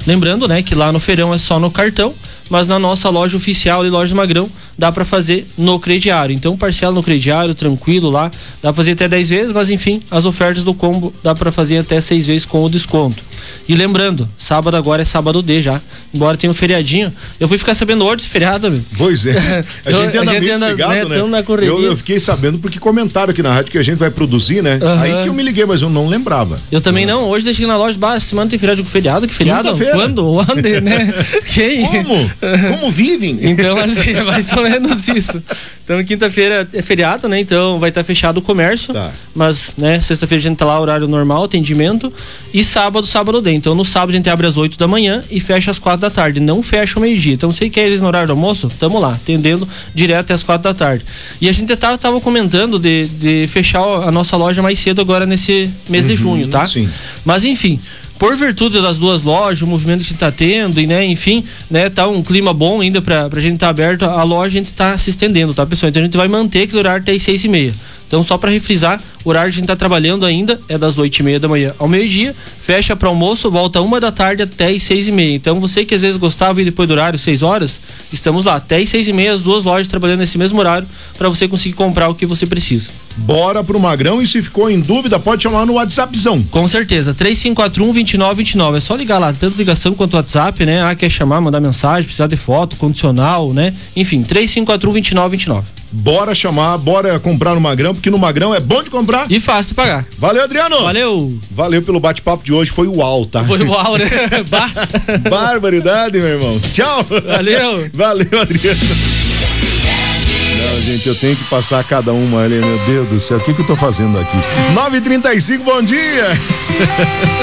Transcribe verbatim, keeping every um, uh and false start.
Lembrando, né, que lá no feirão é só no cartão, mas na nossa loja oficial e loja do Magrão dá para fazer no crediário. Então parcela no crediário, tranquilo lá, dá pra fazer até dez vezes, mas enfim, as ofertas do combo dá para fazer até seis vezes com o desconto. E lembrando, sábado agora é sábado D já, embora tenha um feriadinho. Eu fui ficar sabendo hoje desse feriado, meu. Pois é, a gente anda meio desligado, né? né? Na correria. Eu, eu fiquei sabendo porque comentaram aqui na rádio que a gente vai produzir, né? Uhum. Aí que eu me liguei, mas eu não lembrava. Eu também uhum. não, hoje deixei na loja, bah, semana tem feriado com feriado, que feriado? Quando? Onde, né? Quem? Como? Como vivem? Então, assim, é mais ou menos isso. Então, quinta-feira é feriado, né? Então, vai estar tá fechado o comércio. Tá. Mas, né, sexta-feira a gente tá lá, horário normal, atendimento. E sábado, sábado D. Então, no sábado a gente abre às oito da manhã e fecha às quatro da tarde. Não fecha ao meio-dia. Então, você quer eles no horário do almoço? Tamo lá, atendendo direto até às quatro da tarde. E a gente tava, tava comentando de, de fechar a nossa loja mais cedo agora nesse mês uhum, de junho, tá? Sim. Mas, enfim, por virtude das duas lojas, o movimento que a gente tá tendo, e né, enfim, né, tá um clima bom ainda pra, pra gente tá aberto, a loja a gente tá se estendendo, tá, pessoal? Então a gente vai manter aquele horário até as seis e meia. Então, só para refrisar, o horário que a gente tá trabalhando ainda é das oito e meia da manhã ao meio-dia, fecha para almoço, volta uma da tarde até as seis e meia. Então, você que às vezes gostava e depois do horário, seis horas, estamos lá, até as seis e meia, as duas lojas trabalhando nesse mesmo horário, para você conseguir comprar o que você precisa. Bora pro Magrão, e se ficou em dúvida, pode chamar no WhatsAppzão. Com certeza, três cinco quatro um, dois nove dois nove, é só ligar lá, tanto ligação quanto WhatsApp, né? Ah, quer chamar, mandar mensagem, precisar de foto, condicional, né? Enfim, três cinco quatro um, dois nove dois nove. Bora chamar, bora comprar no Magrão, porque no Magrão é bom de comprar e fácil de pagar. Valeu, Adriano. Valeu. Valeu pelo bate-papo de hoje, foi uau, tá? Foi uau, né? Barbaridade, meu irmão. Tchau. Valeu. Valeu, Adriano. Não, gente, eu tenho que passar cada uma ali, meu Deus do céu, o que que eu tô fazendo aqui? nove e trinta e cinco, bom dia.